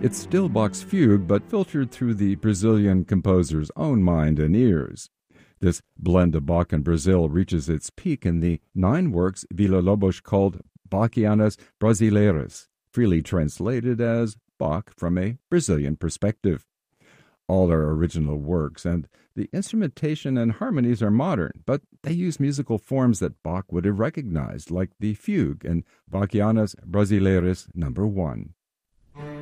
It's still Bach's fugue, but filtered through the Brazilian composer's own mind and ears. This blend of Bach and Brazil reaches its peak in the 9 works Villa-Lobos called Bachianas Brasileiras, freely translated as Bach from a Brazilian perspective. All are original works, and the instrumentation and harmonies are modern, but they use musical forms that Bach would have recognized, like the fugue in Bachianas Brasileiras No. 1.